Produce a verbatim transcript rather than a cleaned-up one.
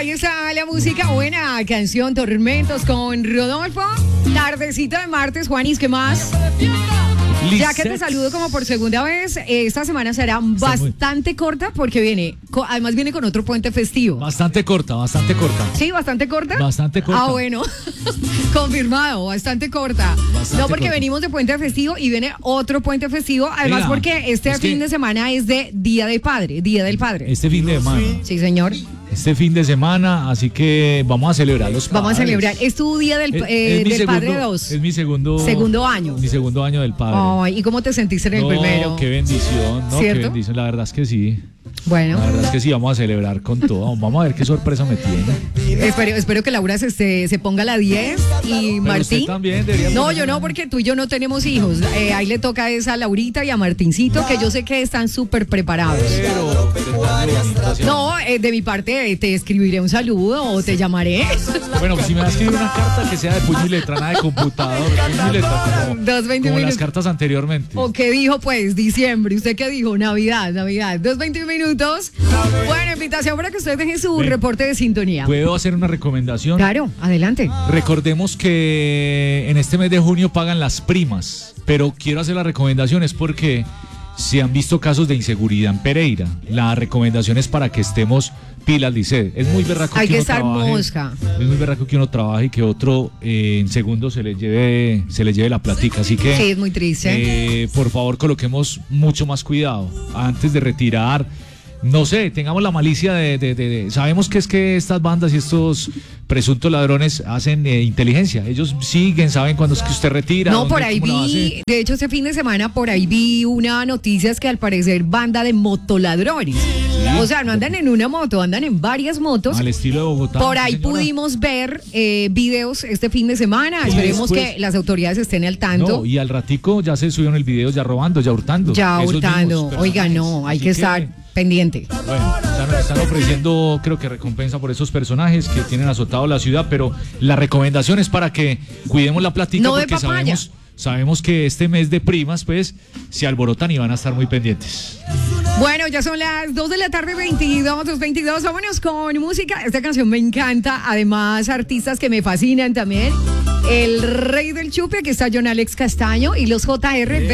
ahí está la música, buena canción, Tormentos con Rodolfo. Tardecita de martes, Juanis, ¿qué más? Ya que te saludo como por segunda vez, esta semana será bastante muy... corta porque viene, además viene con otro puente festivo. Bastante corta, bastante corta. Sí, bastante corta. Bastante corta. Ah, bueno, confirmado, bastante corta. Bastante no, porque corta. Venimos de puente festivo y viene otro puente festivo, además Venga, porque este es fin que... de semana es de Día del Padre, Día del Padre. Este fin de semana. Sí, señor. Este fin de semana, así que vamos a celebrar los padres. Vamos a celebrar. Es tu día del, es, eh, es del segundo, padre dos. Es mi segundo, segundo año. Mi segundo año del padre. Ay, ¿y cómo te sentiste en el no, primero? Qué bendición, ¿no? ¿Cierto? Qué bendición, la verdad es que sí. Bueno. La verdad es que sí, vamos a celebrar con todo. Vamos a ver qué sorpresa me tiene. Espero, espero que Laura se, se, se ponga a la diez y Pero Martín. Usted también debería no, poner... yo no, porque tú y yo no tenemos hijos. Eh, ahí le toca esa a Laurita y a Martincito, que yo sé que están súper preparados. Pero, pero no, eh, de mi parte eh, te escribiré un saludo o te llamaré. Bueno, pues si me va a escribir una carta que sea de puño y letra, nada de computador, puño y letra, como, dos veinte como minutos. Las cartas anteriormente. ¿O qué dijo pues? Diciembre. ¿Usted qué dijo? Navidad, Navidad. dos veinte minutos. Bueno, invitación para que ustedes dejen su Ven, reporte de sintonía. ¿Puedo hacer una recomendación? Claro, adelante. Recordemos que en este mes de junio pagan las primas, pero quiero hacer la recomendación es porque se han visto casos de inseguridad en Pereira. La recomendación es para que estemos pilas, dice. Es muy berraco Hay que, que uno estar trabaje, mosca. Es muy berraco que uno trabaje y que otro eh, en segundos se le lleve se le lleve la platica. Así que sí, es muy triste. Eh, por favor, coloquemos mucho más cuidado antes de retirar. No sé, tengamos la malicia de, de, de, de... Sabemos que es que estas bandas y estos presuntos ladrones hacen eh, inteligencia. Ellos siguen, saben cuándo es que usted retira. No, por ahí vi, de hecho este fin de semana por ahí vi una noticia es que al parecer banda de motoladrones. Sí. O sea, no andan en una moto, andan en varias motos. Al estilo de Bogotá. Por ahí señora. Pudimos ver eh, videos este fin de semana. Y Esperemos después, que las autoridades estén al tanto. No, y al ratico ya se subieron el video ya robando, ya hurtando. Ya hurtando. Oiga, no, hay que, que estar... pendiente. Bueno, están, están ofreciendo, creo que recompensa por esos personajes que tienen azotado la ciudad, pero la recomendación es para que cuidemos la plática no porque sabemos, sabemos que este mes de primas, pues, se alborotan y van a estar muy pendientes. Bueno, ya son las dos de la tarde, veintidós, dos veintidós. Vámonos con música. Esta canción me encanta. Además, artistas que me fascinan también. El rey del chupe, que está John Alex Castaño, y los J R.